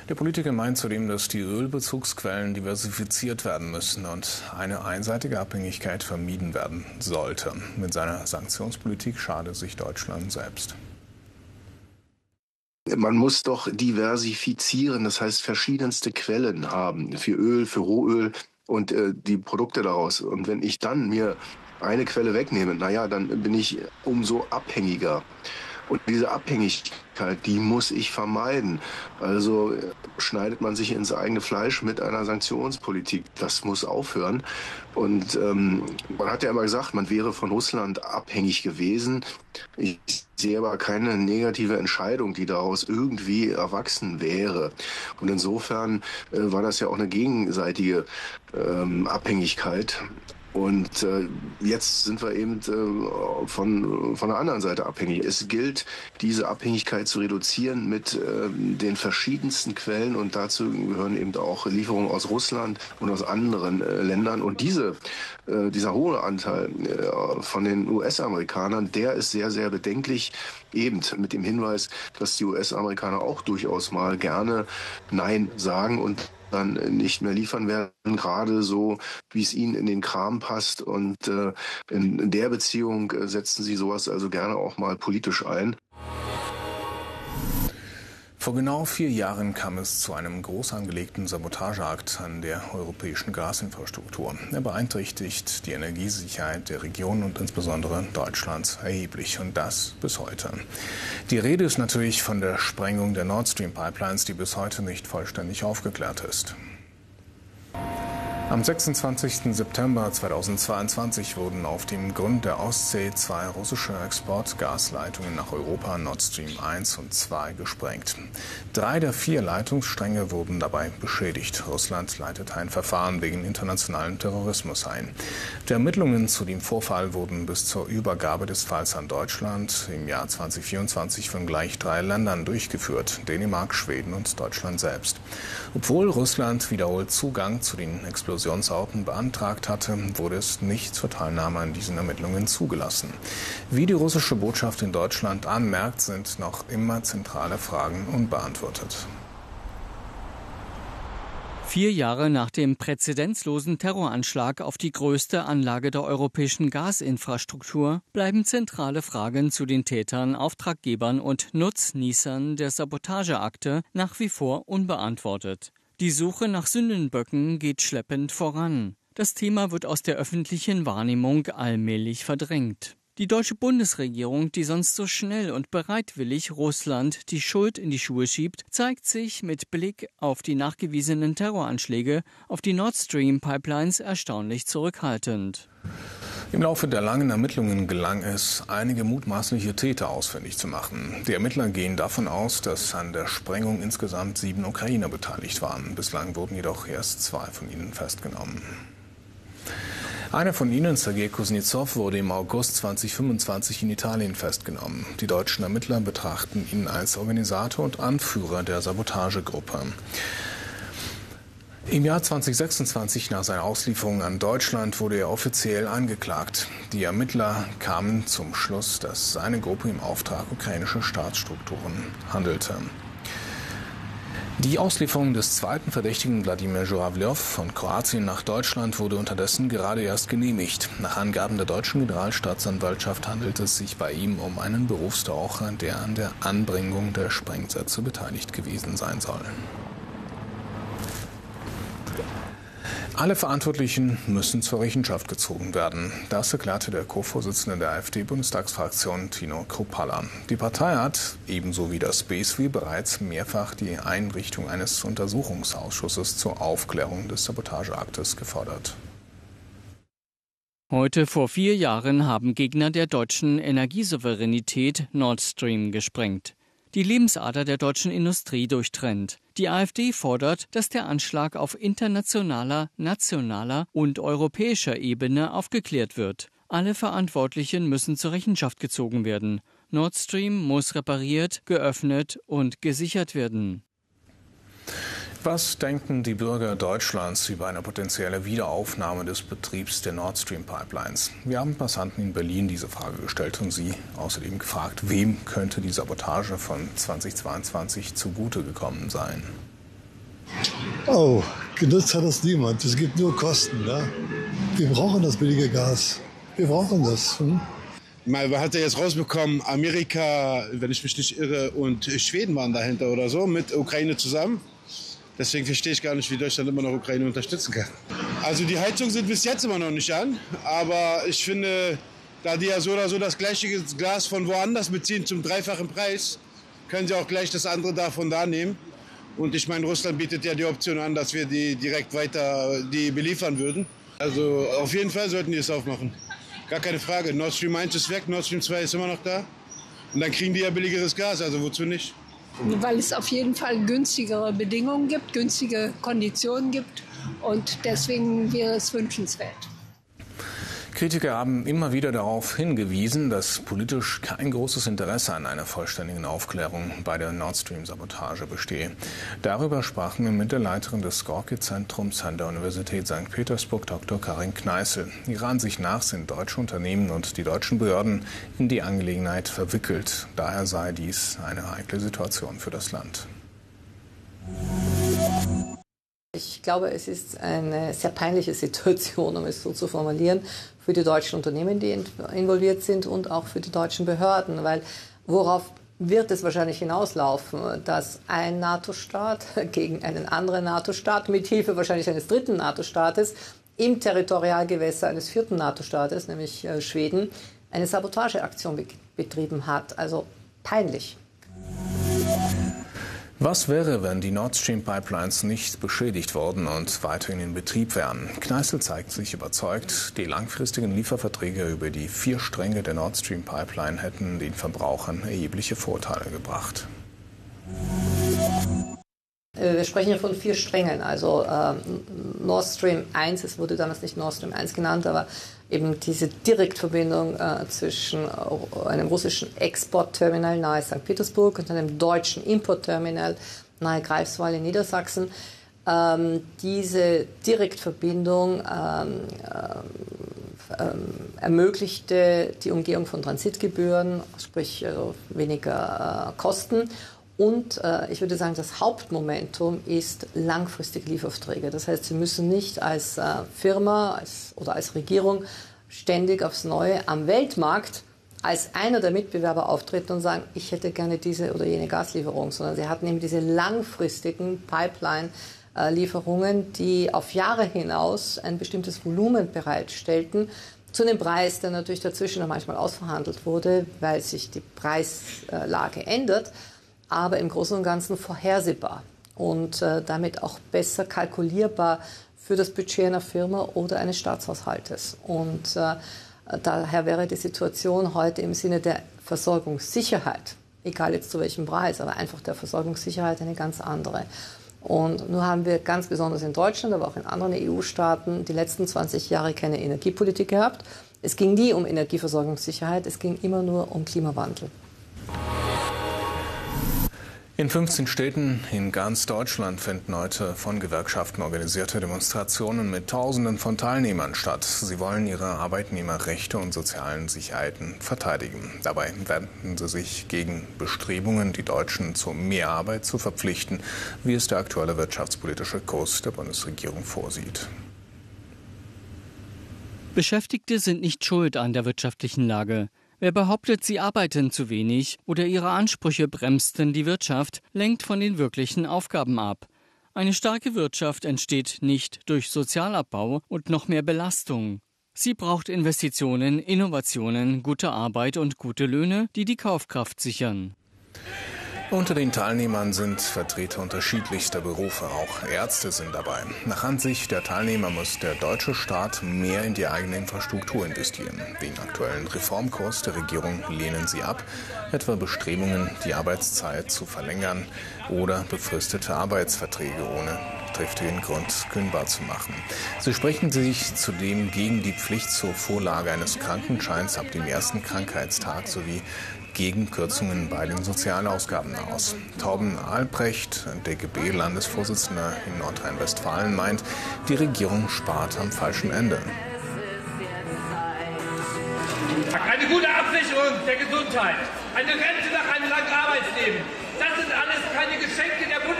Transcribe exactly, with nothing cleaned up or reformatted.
Der Politiker meint zudem, dass die Ölbezugsquellen diversifiziert werden müssen und eine einseitige Abhängigkeit vermieden werden sollte. Mit seiner Sanktionspolitik schade sich Deutschland selbst. Man muss doch diversifizieren, das heißt verschiedenste Quellen haben für Öl, für Rohöl und äh, die Produkte daraus. Und wenn ich dann mir eine Quelle wegnehme, naja, dann bin ich umso abhängiger. Und diese Abhängigkeit, die muss ich vermeiden. Also schneidet man sich ins eigene Fleisch mit einer Sanktionspolitik. Das muss aufhören. Und ähm, man hat ja immer gesagt, man wäre von Russland abhängig gewesen. Ich sehe aber keine negative Entscheidung, die daraus irgendwie erwachsen wäre. Und insofern äh, war das ja auch eine gegenseitige ähm, Abhängigkeit. Und äh, jetzt sind wir eben äh, von, von der anderen Seite abhängig. Es gilt, diese Abhängigkeit zu reduzieren mit äh, den verschiedensten Quellen. Und dazu gehören eben auch Lieferungen aus Russland und aus anderen äh, Ländern. Und diese, äh, dieser hohe Anteil äh, von den U S-Amerikanern, der ist sehr, sehr bedenklich. Eben mit dem Hinweis, dass die U S-Amerikaner auch durchaus mal gerne Nein sagen und dann nicht mehr liefern werden, gerade so, wie es ihnen in den Kram passt. Und äh, in, in der Beziehung äh, setzen sie sowas also gerne auch mal politisch ein. Vor genau vier Jahren kam es zu einem groß angelegten Sabotageakt an der europäischen Gasinfrastruktur. Er beeinträchtigt die Energiesicherheit der Region und insbesondere Deutschlands erheblich, und das bis heute. Die Rede ist natürlich von der Sprengung der Nord Stream Pipelines, die bis heute nicht vollständig aufgeklärt ist. Am sechsundzwanzigsten September zweitausendzweiundzwanzig wurden auf dem Grund der Ostsee zwei russische Exportgasleitungen nach Europa, Nord Stream eins und zwei, gesprengt. Drei der vier Leitungsstränge wurden dabei beschädigt. Russland leitete ein Verfahren wegen internationalen Terrorismus ein. Die Ermittlungen zu dem Vorfall wurden bis zur Übergabe des Falls an Deutschland im Jahr zweitausendvierundzwanzig von gleich drei Ländern durchgeführt: Dänemark, Schweden und Deutschland selbst. Obwohl Russland wiederholt Zugang zu den Explosionen beantragt hatte, wurde es nicht zur Teilnahme an diesen Ermittlungen zugelassen. Wie die russische Botschaft in Deutschland anmerkt, sind noch immer zentrale Fragen unbeantwortet. Vier Jahre nach dem präzedenzlosen Terroranschlag auf die größte Anlage der europäischen Gasinfrastruktur bleiben zentrale Fragen zu den Tätern, Auftraggebern und Nutznießern der Sabotageakte nach wie vor unbeantwortet. Die Suche nach Sündenböcken geht schleppend voran. Das Thema wird aus der öffentlichen Wahrnehmung allmählich verdrängt. Die deutsche Bundesregierung, die sonst so schnell und bereitwillig Russland die Schuld in die Schuhe schiebt, zeigt sich mit Blick auf die nachgewiesenen Terroranschläge auf die Nord Stream Pipelines erstaunlich zurückhaltend. Im Laufe der langen Ermittlungen gelang es, einige mutmaßliche Täter ausfindig zu machen. Die Ermittler gehen davon aus, dass an der Sprengung insgesamt sieben Ukrainer beteiligt waren. Bislang wurden jedoch erst zwei von ihnen festgenommen. Einer von ihnen, Sergei Kuznetsov, wurde im August zweitausendfünfundzwanzig in Italien festgenommen. Die deutschen Ermittler betrachten ihn als Organisator und Anführer der Sabotagegruppe. Im Jahr zweitausendsechsundzwanzig, nach seiner Auslieferung an Deutschland, wurde er offiziell angeklagt. Die Ermittler kamen zum Schluss, dass seine Gruppe im Auftrag ukrainischer Staatsstrukturen handelte. Die Auslieferung des zweiten Verdächtigen, Wladimir Żurawljow, von Kroatien nach Deutschland wurde unterdessen gerade erst genehmigt. Nach Angaben der deutschen Generalstaatsanwaltschaft handelt es sich bei ihm um einen Berufstaucher, der an der Anbringung der Sprengsätze beteiligt gewesen sein soll. Alle Verantwortlichen müssen zur Rechenschaft gezogen werden. Das erklärte der Co-Vorsitzende der AfD-Bundestagsfraktion, Tino Kruppalla. Die Partei hat, ebenso wie das B S W, bereits mehrfach die Einrichtung eines Untersuchungsausschusses zur Aufklärung des Sabotageaktes gefordert. Heute vor vier Jahren haben Gegner der deutschen Energiesouveränität Nord Stream gesprengt. Die Lebensader der deutschen Industrie durchtrennt. Die AfD fordert, dass der Anschlag auf internationaler, nationaler und europäischer Ebene aufgeklärt wird. Alle Verantwortlichen müssen zur Rechenschaft gezogen werden. Nord Stream muss repariert, geöffnet und gesichert werden. Was denken die Bürger Deutschlands über eine potenzielle Wiederaufnahme des Betriebs der Nord Stream Pipelines? Wir haben Passanten in Berlin diese Frage gestellt und sie außerdem gefragt, wem könnte die Sabotage von zweitausendzweiundzwanzig zugute gekommen sein? Oh, genutzt hat das niemand. Es gibt nur Kosten. Ja? Wir brauchen das billige Gas. Wir brauchen das. Hm? Man hat ja jetzt rausbekommen, Amerika, wenn ich mich nicht irre, und Schweden waren dahinter oder so, mit Ukraine zusammen. Deswegen verstehe ich gar nicht, wie Deutschland immer noch Ukraine unterstützen kann. Also die Heizungen sind bis jetzt immer noch nicht an, aber ich finde, da die ja so oder so das gleiche Gas von woanders beziehen zum dreifachen Preis, können sie auch gleich das andere davon da nehmen. Und ich meine, Russland bietet ja die Option an, dass wir die direkt weiter die beliefern würden. Also auf jeden Fall sollten die es aufmachen. Gar keine Frage. Nord Stream eins ist weg, Nord Stream zwei ist immer noch da. Und dann kriegen die ja billigeres Gas, also wozu nicht? Weil es auf jeden Fall günstigere Bedingungen gibt, günstige Konditionen gibt. Und deswegen wäre es wünschenswert. Kritiker haben immer wieder darauf hingewiesen, dass politisch kein großes Interesse an einer vollständigen Aufklärung bei der Nord Stream-Sabotage bestehe. Darüber sprachen wir mit der Leiterin des Gorki-Zentrums an der Universität Sankt Petersburg, Doktor Karin Kneißl. Ihrer Ansicht nach sind deutsche Unternehmen und die deutschen Behörden in die Angelegenheit verwickelt. Daher sei dies eine heikle Situation für das Land. Ich glaube, es ist eine sehr peinliche Situation, um es so zu formulieren, für die deutschen Unternehmen, die involviert sind und auch für die deutschen Behörden. Weil worauf wird es wahrscheinlich hinauslaufen, dass ein NATO-Staat gegen einen anderen NATO-Staat, mit Hilfe wahrscheinlich eines dritten NATO-Staates, im Territorialgewässer eines vierten NATO-Staates, nämlich Schweden, eine Sabotageaktion be- betrieben hat. Also peinlich. Was wäre, wenn die Nord Stream Pipelines nicht beschädigt wurden und weiterhin in Betrieb wären? Kneißl zeigt sich überzeugt, die langfristigen Lieferverträge über die vier Stränge der Nord Stream Pipeline hätten den Verbrauchern erhebliche Vorteile gebracht. Wir sprechen hier von vier Strängen, also ähm, Nord Stream eins, es wurde damals nicht Nord Stream eins genannt, aber eben diese Direktverbindung äh, zwischen einem russischen Exportterminal nahe Sankt Petersburg und einem deutschen Importterminal nahe Greifswald in Niedersachsen. Ähm, diese Direktverbindung ähm, äh, ermöglichte die Umgehung von Transitgebühren, sprich also weniger äh, Kosten. Und äh, ich würde sagen, das Hauptmomentum ist langfristige Lieferaufträge. Das heißt, Sie müssen nicht als äh, Firma als, oder als Regierung ständig aufs Neue am Weltmarkt als einer der Mitbewerber auftreten und sagen, ich hätte gerne diese oder jene Gaslieferung, sondern Sie hatten eben diese langfristigen Pipeline-Lieferungen, die auf Jahre hinaus ein bestimmtes Volumen bereitstellten, zu einem Preis, der natürlich dazwischen noch manchmal ausverhandelt wurde, weil sich die Preislage ändert, aber im Großen und Ganzen vorhersehbar und äh, damit auch besser kalkulierbar für das Budget einer Firma oder eines Staatshaushaltes. Und äh, daher wäre die Situation heute im Sinne der Versorgungssicherheit, egal jetzt zu welchem Preis, aber einfach der Versorgungssicherheit eine ganz andere. Und nun haben wir ganz besonders in Deutschland, aber auch in anderen E U-Staaten die letzten zwanzig Jahre keine Energiepolitik gehabt. Es ging nie um Energieversorgungssicherheit, es ging immer nur um Klimawandel. In fünfzehn Städten in ganz Deutschland finden heute von Gewerkschaften organisierte Demonstrationen mit Tausenden von Teilnehmern statt. Sie wollen ihre Arbeitnehmerrechte und sozialen Sicherheiten verteidigen. Dabei wenden sie sich gegen Bestrebungen, die Deutschen zu mehr Arbeit zu verpflichten, wie es der aktuelle wirtschaftspolitische Kurs der Bundesregierung vorsieht. Beschäftigte sind nicht schuld an der wirtschaftlichen Lage. Wer behauptet, sie arbeiten zu wenig oder ihre Ansprüche bremsten die Wirtschaft, lenkt von den wirklichen Aufgaben ab. Eine starke Wirtschaft entsteht nicht durch Sozialabbau und noch mehr Belastung. Sie braucht Investitionen, Innovationen, gute Arbeit und gute Löhne, die die Kaufkraft sichern. Unter den Teilnehmern sind Vertreter unterschiedlichster Berufe, auch Ärzte sind dabei. Nach Ansicht der Teilnehmer muss der deutsche Staat mehr in die eigene Infrastruktur investieren. Den aktuellen Reformkurs der Regierung lehnen sie ab, etwa Bestrebungen, die Arbeitszeit zu verlängern oder befristete Arbeitsverträge ohne triftigen Grund kündbar zu machen. Sie sprechen sich zudem gegen die Pflicht zur Vorlage eines Krankenscheins ab dem ersten Krankheitstag sowie gegen Kürzungen bei den Sozialausgaben aus. Torben Albrecht, D G B-Landesvorsitzender in Nordrhein-Westfalen, meint, die Regierung spart am falschen Ende. Eine gute Absicherung der Gesundheit, eine Rente nach einem langen Arbeitsleben, das sind alles keine Geschenke